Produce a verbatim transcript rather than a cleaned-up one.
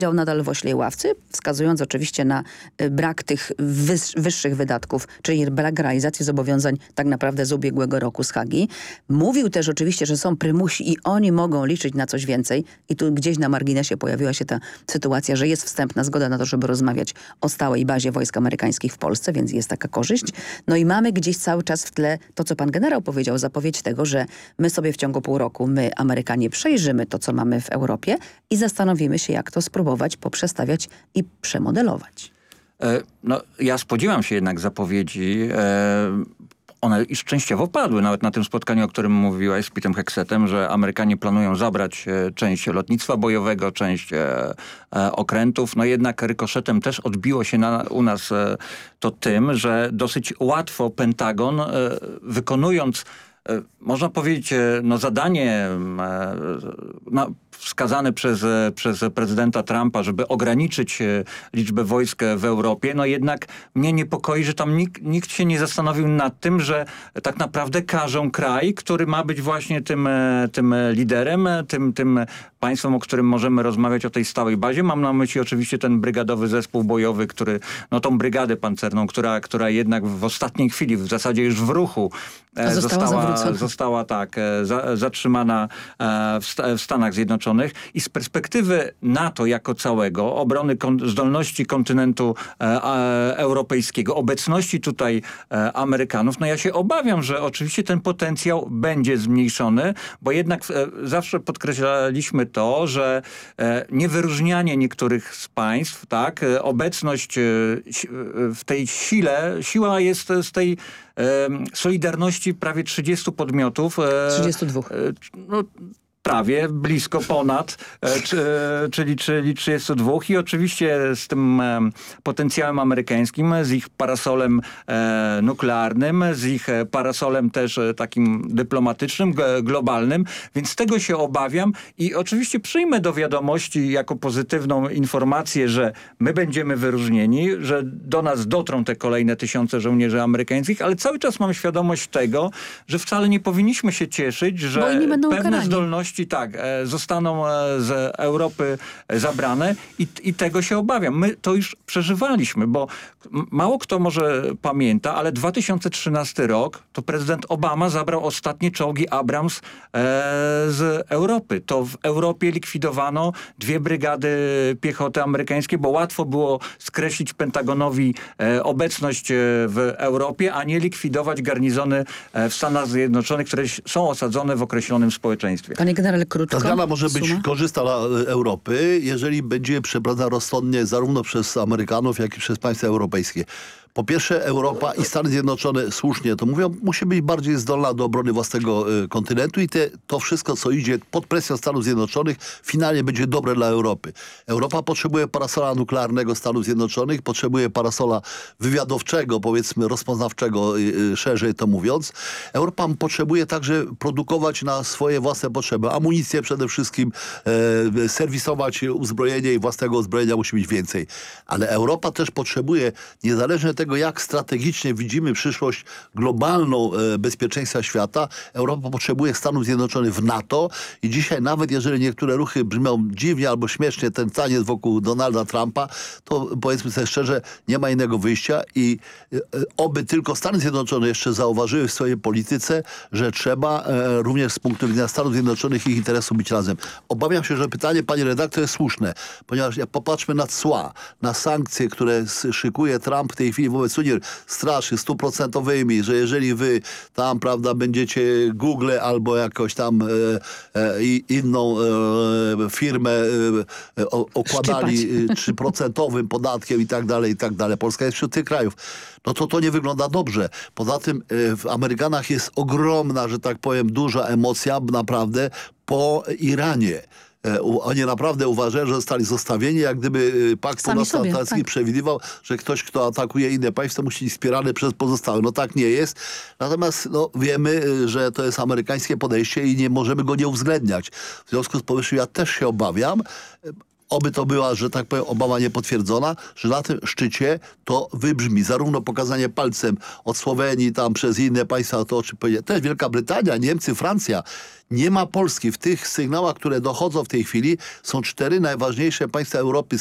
siedział nadal w oślej ławce, wskazując oczywiście na y, brak tych wyż, wyższych wydatków, czyli brak realizacji zobowiązań tak naprawdę z ubiegłego roku z Hagi. Mówił też oczywiście, że są prymusi i oni mogą liczyć na coś więcej. I tu gdzieś na marginesie pojawiła się ta sytuacja, że jest wstępna zgoda na to, żeby rozmawiać o stałej bazie wojsk amerykańskich w Polsce, więc jest taka korzyść. No i mamy gdzieś cały czas w tle to, co pan generał powiedział, zapowiedź tego, że my sobie w ciągu pół roku, my Amerykanie przejrzymy to, co mamy w Europie i zastanowimy się, jak to spróbować poprzestawiać i przemodelować. E, no, ja spodziewam się jednak zapowiedzi. E, one już częściowo padły, nawet na tym spotkaniu, o którym mówiłaś z Petem Heksetem, że Amerykanie planują zabrać e, część lotnictwa bojowego, część e, e, okrętów. No jednak rykoszetem też odbiło się na, u nas e, to tym, że dosyć łatwo Pentagon, e, wykonując można powiedzieć, no zadanie no, wskazane przez, przez prezydenta Trumpa, żeby ograniczyć liczbę wojsk w Europie, no jednak mnie niepokoi, że tam nikt, nikt się nie zastanowił nad tym, że tak naprawdę każą kraj, który ma być właśnie tym, tym liderem, tym, tym państwem, o którym możemy rozmawiać o tej stałej bazie. Mam na myśli oczywiście ten brygadowy zespół bojowy, który, no tą brygadę pancerną, która, która jednak w ostatniej chwili, w zasadzie już w ruchu została, została, została tak, za, zatrzymana w, sta, w Stanach Zjednoczonych i z perspektywy NATO jako całego, obrony kon, zdolności kontynentu e, e, europejskiego, obecności tutaj e, Amerykanów, no ja się obawiam, że oczywiście ten potencjał będzie zmniejszony, bo jednak e, zawsze podkreślaliśmy to, że e, niewyróżnianie niektórych z państw, tak, e, obecność e, w tej sile, siła jest z tej Solidarności prawie trzydziestu podmiotów. trzydziestu dwóch. No, prawie, blisko ponad, czyli, czyli trzydziestu dwóch i oczywiście z tym potencjałem amerykańskim, z ich parasolem nuklearnym, z ich parasolem też takim dyplomatycznym, globalnym, więc tego się obawiam i oczywiście przyjmę do wiadomości jako pozytywną informację, że my będziemy wyróżnieni, że do nas dotrą te kolejne tysiące żołnierzy amerykańskich, ale cały czas mam świadomość tego, że wcale nie powinniśmy się cieszyć, że pewne ukarani. zdolności tak, zostaną z Europy zabrane i, i tego się obawiam. My to już przeżywaliśmy, bo mało kto może pamięta, ale dwa tysiące trzynasty rok to prezydent Obama zabrał ostatnie czołgi Abrams e, z Europy. To w Europie likwidowano dwie brygady piechoty amerykańskiej, bo łatwo było skreślić Pentagonowi e, obecność w Europie, a nie likwidować garnizony w Stanach Zjednoczonych, które są osadzone w określonym społeczeństwie. Panie generale, krótko. Ta zmiana może być Suma? korzystna dla Europy, jeżeli będzie przeprowadzana rozsądnie zarówno przez Amerykanów, jak i przez państwa europejskie. Po pierwsze, Europa i Stany Zjednoczone, słusznie to mówią, musi być bardziej zdolna do obrony własnego y, kontynentu i te, to wszystko, co idzie pod presją Stanów Zjednoczonych, finalnie będzie dobre dla Europy. Europa potrzebuje parasola nuklearnego Stanów Zjednoczonych, potrzebuje parasola wywiadowczego, powiedzmy rozpoznawczego, y, y, szerzej to mówiąc. Europa potrzebuje także produkować na swoje własne potrzeby. Amunicję przede wszystkim, y, serwisować uzbrojenie i własnego uzbrojenia musi być więcej. Ale Europa też potrzebuje, niezależnie od tego, jak strategicznie widzimy przyszłość globalną e, bezpieczeństwa świata, Europa potrzebuje Stanów Zjednoczonych w NATO i dzisiaj nawet jeżeli niektóre ruchy brzmią dziwnie albo śmiesznie, ten taniec wokół Donalda Trumpa, to powiedzmy sobie szczerze, nie ma innego wyjścia i e, oby tylko Stany Zjednoczone jeszcze zauważyły w swojej polityce, że trzeba e, również z punktu widzenia Stanów Zjednoczonych ich interesów być razem. Obawiam się, że pytanie, panie redaktor, jest słuszne, ponieważ jak popatrzmy na cła, na sankcje, które szykuje Trump w tej chwili wobec Unii, straszy stuprocentowymi, że jeżeli wy tam, prawda, będziecie Google albo jakoś tam e, e, inną e, firmę e, o, okładali trzyprocentowym podatkiem i tak dalej, i tak dalej. Polska jest wśród tych krajów. No to to nie wygląda dobrze. Poza tym e, w Amerykanach jest ogromna, że tak powiem, duża emocja naprawdę po Iranie. Oni naprawdę uważają, że zostali zostawieni, jak gdyby Pakt Północnoatlantycki tak. przewidywał, że ktoś, kto atakuje inne państwa, musi być wspierany przez pozostałe. No tak nie jest. Natomiast no, wiemy, że to jest amerykańskie podejście i nie możemy go nie uwzględniać. W związku z powyższym ja też się obawiam, oby to była, że tak powiem, obawa niepotwierdzona, że na tym szczycie to wybrzmi zarówno pokazanie palcem od Słowenii, tam przez inne państwa, to o czym powiedziałem, też Wielka Brytania, Niemcy, Francja. Nie ma Polski. W tych sygnałach, które dochodzą w tej chwili, są cztery najważniejsze państwa Europy